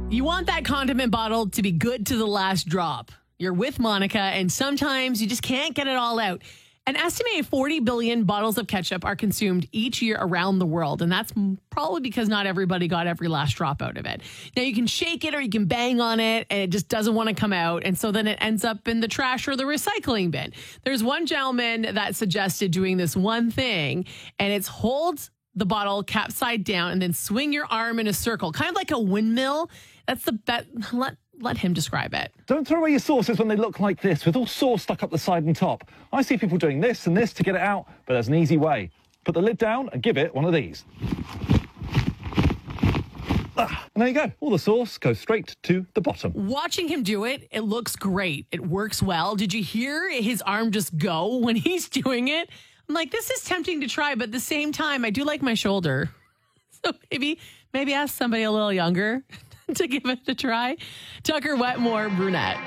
You want that condiment bottle to be good to the last drop. You're with Monica, and sometimes you just can't get it all out. An estimated 40 billion bottles of ketchup are consumed each year around the world, and that's probably because not everybody got every last drop out of it. Now, you can shake it or you can bang on it, and it just doesn't want to come out, and so then it ends up in the trash or the recycling bin. There's one gentleman that suggested doing this one thing, and it's hold the bottle capside down and then swing your arm in a circle, kind of like a windmill. That's the bet. Let him describe it. Don't throw away your sauces when they look like this, with all sauce stuck up the side and top. I see people doing this and this to get it out, but there's an easy way. Put the lid down and give it one of these. And there you go. All the sauce goes straight to the bottom. Watching him do it, it looks great. It works well. Did you hear his arm just go when he's doing it? I'm like, this is tempting to try, but at the same time, I do like my shoulder. So maybe ask somebody a little younger to give it a try. Tucker Wetmore, brunette.